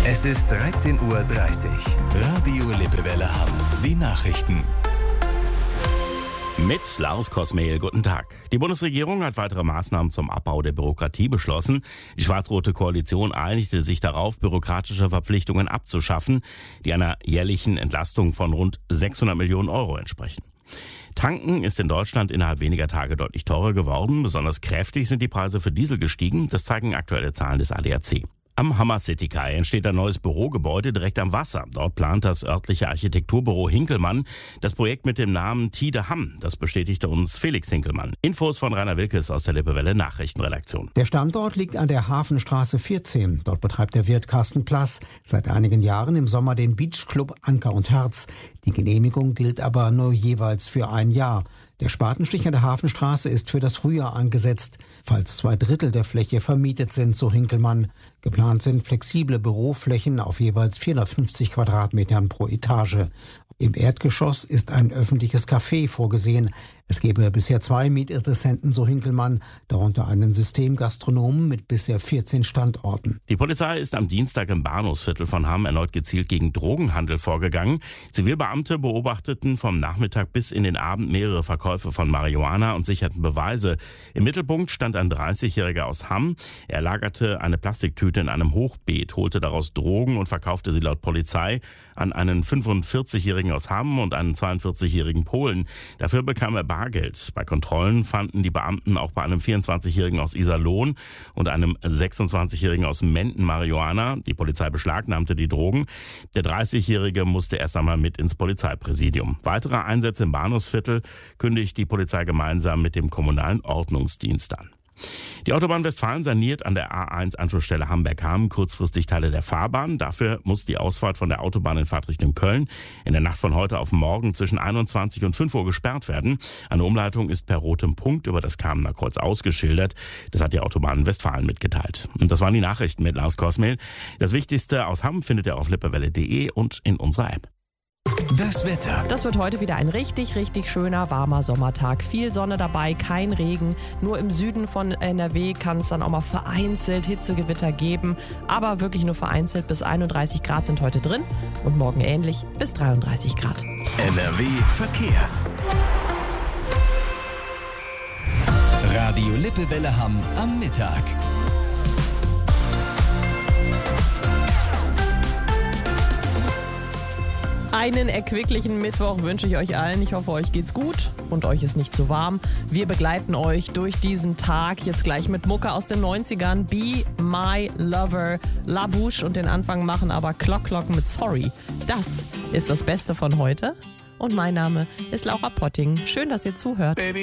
Es ist 13:30 Uhr. Radio Lippewelle Hamm. Die Nachrichten. Mit Lars Kosmehl, guten Tag. Die Bundesregierung hat weitere Maßnahmen zum Abbau der Bürokratie beschlossen. Die schwarz-rote Koalition einigte sich darauf, bürokratische Verpflichtungen abzuschaffen, die einer jährlichen Entlastung von rund 600 Millionen Euro entsprechen. Tanken ist in Deutschland innerhalb weniger Tage deutlich teurer geworden. Besonders kräftig sind die Preise für Diesel gestiegen. Das zeigen aktuelle Zahlen des ADAC. Am Hammer City Kai entsteht ein neues Bürogebäude direkt am Wasser. Dort plant das örtliche Architekturbüro Hinkelmann das Projekt mit dem Namen Tide Hamm. Das bestätigte uns Felix Hinkelmann. Infos von Rainer Wilkes aus der Lippewelle Nachrichtenredaktion. Der Standort liegt an der Hafenstraße 14. Dort betreibt der Wirt Carsten Plass seit einigen Jahren im Sommer den Beachclub Anker und Herz. Die Genehmigung gilt aber nur jeweils für ein Jahr. Der Spatenstich an der Hafenstraße ist für das Frühjahr angesetzt, falls 2/3 der Fläche vermietet sind, so Hinkelmann. Geplant sind flexible Büroflächen auf jeweils 450 Quadratmetern pro Etage. Im Erdgeschoss ist ein öffentliches Café vorgesehen. Es gäbe bisher 2 Mietinteressenten, so Hinkelmann, darunter einen Systemgastronomen mit bisher 14 Standorten. Die Polizei ist am Dienstag im Bahnhofsviertel von Hamm erneut gezielt gegen Drogenhandel vorgegangen. Zivilbeamte beobachteten vom Nachmittag bis in den Abend mehrere Verkäufe von Marihuana und sicherten Beweise. Im Mittelpunkt stand ein 30-Jähriger aus Hamm. Er lagerte eine Plastiktüte in einem Hochbeet, holte daraus Drogen und verkaufte sie laut Polizei an einen 45-Jährigen aus Hamm und einen 42-jährigen Polen. Dafür bekam er Bargeld. Bei Kontrollen fanden die Beamten auch bei einem 24-jährigen aus Iserlohn und einem 26-jährigen aus Menden Marihuana. Die Polizei beschlagnahmte die Drogen. Der 30-jährige musste erst einmal mit ins Polizeipräsidium. Weitere Einsätze im Bahnhofsviertel kündigt die Polizei gemeinsam mit dem kommunalen Ordnungsdienst an. Die Autobahn Westfalen saniert an der A1-Anschlussstelle Hamburg-Hamm kurzfristig Teile der Fahrbahn. Dafür muss die Ausfahrt von der Autobahn in Fahrtrichtung Köln in der Nacht von heute auf morgen zwischen 21 und 5 Uhr gesperrt werden. Eine Umleitung ist per rotem Punkt über das Kamener Kreuz ausgeschildert. Das hat die Autobahn Westfalen mitgeteilt. Und das waren die Nachrichten mit Lars Kosmehl. Das Wichtigste aus Hamm findet ihr auf lippewelle.de und in unserer App. Das Wetter. Das wird heute wieder ein richtig, richtig schöner, warmer Sommertag. Viel Sonne dabei, kein Regen. Nur im Süden von NRW kann es dann auch mal vereinzelt Hitzegewitter geben. Aber wirklich nur vereinzelt. Bis 31 Grad sind heute drin und morgen ähnlich bis 33 Grad. NRW Verkehr. Radio Lippewelle Hamm am Mittag. Einen erquicklichen Mittwoch wünsche ich euch allen. Ich hoffe, euch geht's gut und euch ist nicht zu warm. Wir begleiten euch durch diesen Tag jetzt gleich mit Mucke aus den 90ern. Be My Lover, La Bouche und den Anfang machen aber Clock mit Sorry. Das ist das Beste von heute. Und mein Name ist Laura Potting. Schön, dass ihr zuhört. Baby.